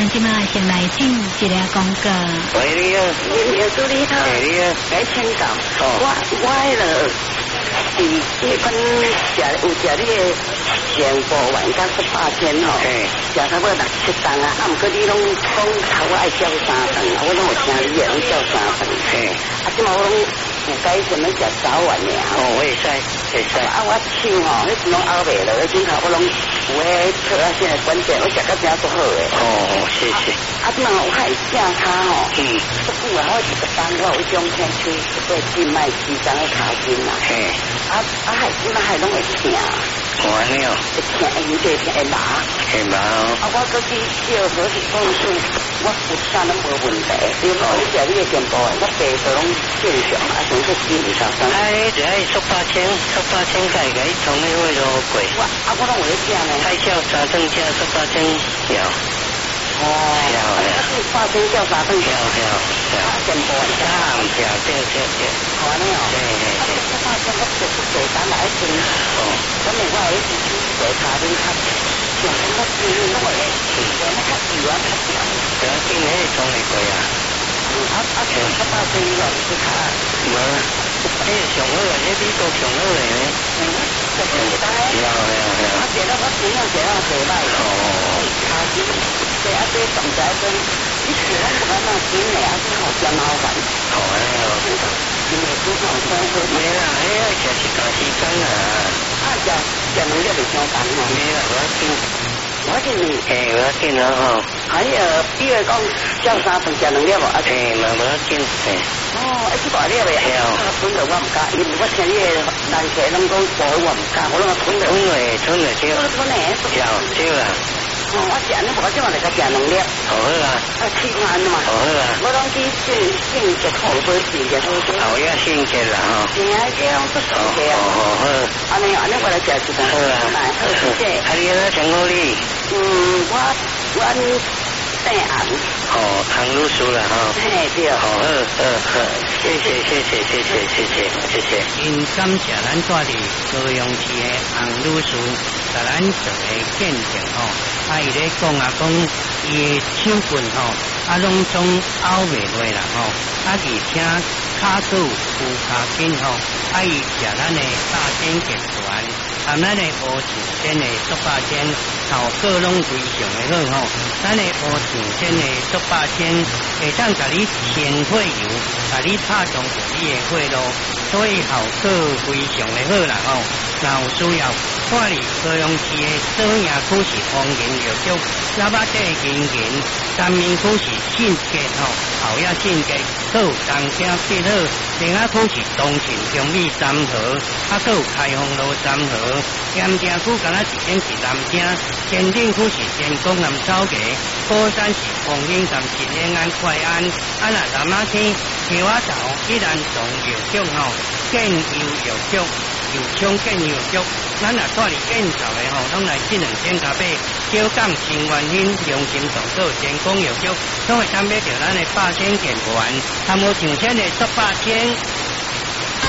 即马先来进一个广告。 喂，你好， 你好，助理好， 你好， 来请教，我迄个你讲有食你的全部丸甲18天吼，食差不多6、7顿啊，啊，毋过你拢讲头我爱叫3顿，我拢有听你的，拢叫3顿，即嘛我拢有改什么食早晚的啊？ 我会使，会使。 啊，我手吼，迄时拢熬袂落，今头我拢有迄测啊，现在关键我食到真足好诶。 谢谢。 啊，即嘛我还正骹吼，足久啊，我一个班我有一种天气，一个静脉曲张的卡筋啦。还即嘛还拢会疼。 安尼哦。 会疼，有这疼会麻。 会麻哦。 啊，我搁去叫好是讲说，我有啥拢无问题。因为你食你的健保的，我病都拢正常，啊，从说基本上。 就爱18千块个，伊从那位都贵。 我拢有咧食呢。 太少3顿加18千条。 8千叫3顿。 跳。 健保的。 跳，对。 安尼哦。18千我做单来一斤。咁另外有一支做茶点较上我煮拢会咧，较油啊较甜。 不要紧，迄从会贵啊。 18千以外是较。 无，迄上好个，迄美国上好个呢。 就当然。我觉得我尽量这样做歹。茶点，这总在跟，你吃拢不敢那甜的，是好嫌麻烦。因为煮好生活。 没啦，迄要食一段时间啦。 食2日就相当哦。 没啦， 我紧你。 我要紧了吼。 比如讲叫3顿食2日无？ 嘛无要紧。 去大粒的。吞了我唔加，因为我听你的人客拢讲薄我唔加，我拢吞了。 吞了少。少啦。 我食你无即嘛来甲食2粒。 好啦。 吃饭嘛。 好啦。 我拢去性格好多性格好多。 好呀，性格啦吼。 是啊，这样不性格啊。 好。 安尼我来食一顿。好啦。谢谢。 你那请我哩？ 我姓洪。 洪律师啦吼。 对。 好，谢谢。因感谢咱住伫高雄市的洪律师，甲咱做个见证吼。伊咧讲伊的手棍吼，拢总拗袂落啦吼。而且骹骨有骹筋吼，伊食咱的大仙集团，含咱的乌树仙的18仙，效果拢非常的好吼。咱的乌树仙的18仙，会当甲你清血油，甲你拍中着你的血路，所以效果非常的好啦吼。若有需要，看你高雄市的左营区是黄金药局，喇叭底金银，三明区是信节吼，后野信节，还有东城北路，另外区是东城中美3号，还有开放路3号，盐城区敢若一间是南城，前顶区是前江南草街，宝山是凤英站是延安快安，南仔天桥仔头依然从药局吼，建油药局。油厂建油局，咱若住伫建造的吼，拢来这2间咖啡，小港新元兴、良心动作、天光药局，拢会参买着咱的8仙健丸，含有上千的18仙。